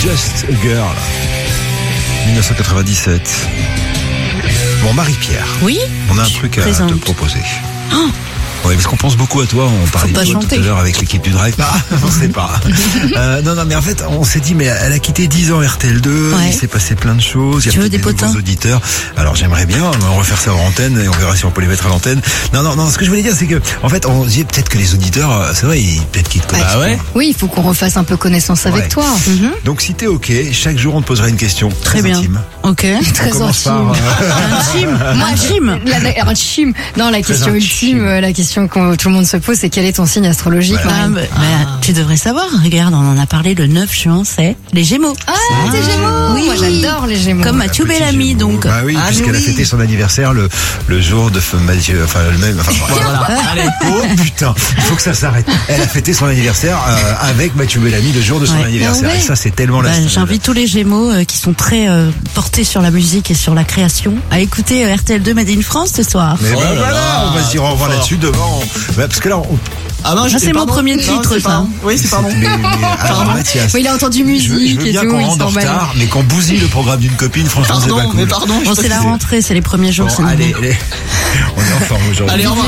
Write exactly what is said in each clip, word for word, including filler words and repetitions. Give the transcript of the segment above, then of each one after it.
Just a Girl. dix-neuf cent quatre-vingt-dix-sept. Bon, Marie-Pierre. Oui. On a un truc à présente. te proposer. Oh. Oui, parce qu'on pense beaucoup à toi. On parlait de pas toi chanter. tout à l'heure avec l'équipe du Drive. Ah, on sait pas. euh, non, non, mais en fait, on s'est dit, mais elle a quitté dix ans R T L deux. Ouais. Il s'est passé plein de choses. Il y a Tu veux peut-être des des nouveaux potins auditeurs. Alors, j'aimerais bien on va refaire ça en antenne et on verra si on peut les mettre à l'antenne. Non, non, non. Ce que je voulais dire, c'est que, en fait, on dit peut-être que les auditeurs, euh, c'est vrai, ils- peut-être qu'ils te connaissent. Ah ouais? Oui, il faut qu'on refasse un peu connaissance avec Ouais. toi. Donc, si t'es ok, chaque jour, on te posera une question très, Très bien. intime. Ok. Très On commence intime. par, euh, Un chim. Un chim. La, la- un chim. Non, la question intime. ultime, euh, la question que tout le monde se pose, c'est quel est ton signe astrologique, Voilà. Ah, Marie bah, bah, tu devrais savoir. Regarde, on en a parlé le neuf juin, c'est les Gémeaux. Ah, t'es Gémeaux. Oui. Moi, j'adore les Gémeaux. Comme Mathieu Petit Bellamy, Gémeaux. donc. Bah oui, Ah, puisqu'elle mais a oui. fêté son anniversaire le, le jour de f- Mathieu, enfin le même, enfin bref. Voilà. Allez. Oh putain, il faut que ça s'arrête. Elle a fêté son anniversaire euh, avec Mathieu Bellamy le jour de son Ouais. anniversaire. Ah ouais. Et ça, c'est tellement Bah, la J'invite tous les Gémeaux euh, qui sont très euh, portés sur la musique et sur la création à écouter euh, R T L deux Made in France ce soir. Mais Oh bah, là voilà, là, on va se dire au revoir trop là-dessus devant. Bah, parce que là, on... Ah non, je- c'est mon pardon. premier Non, titre, c'est ça. pardon. Oui, c'est pardon. Mais, mais, alors, Mathias, Oui, il a entendu je veux, musique je veux et bien tout, qu'on il rentre en s'en mêle. retard, mais qu'on bousille le programme d'une copine, franchement, c'est pas Pardon, cool. mais pardon. je Bon, sais c'est pas la qui rentrée, c'est les premiers jours. Bon, c'est allez, nouveau. allez, on est en forme aujourd'hui. Allez, au revoir.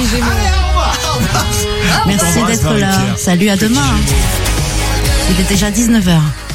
Merci t'embrasse, d'être là. Marie-Pierre. Salut, à demain. Il est déjà dix-neuf heures.